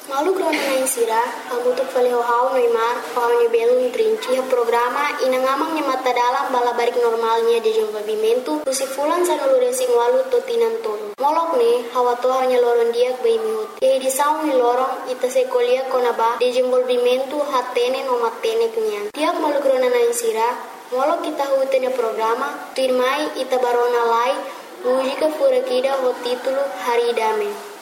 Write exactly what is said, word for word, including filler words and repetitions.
Malu grona na insira, hamutu faleo hau Neymar, hau ni belu trinci, programa inangamang ni mata dalam balabarik normalnya di desenvolvimento, kusifulan sa nuluresi walu totinan tolo. Molok ni, hawa to hanya loron diak bay mihut. Kaya di saung ni lorong, ita se kolia konaba, desenvolvimento hatene no matene kenyan. Tiak malu grona na insira, molok kita hutene programa, tuirmai ita barona lai, mujika furakida ho titulo Hari Dame.